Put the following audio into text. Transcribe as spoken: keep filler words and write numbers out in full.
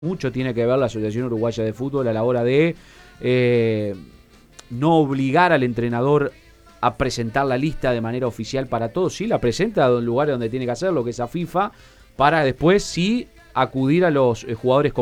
Mucho tiene que ver la Asociación Uruguaya de Fútbol a la hora de eh, no obligar al entrenador a presentar la lista de manera oficial para todos. Sí, la presenta en lugares donde tiene que hacerlo, que es a FIFA, para después sí acudir a los eh, jugadores